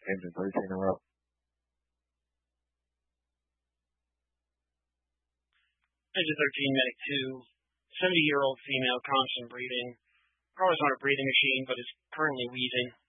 Engine 13 in a row. Engine 13, Medic 2, 70-year-old female, constant breathing. Car's not a breathing machine, but is currently wheezing.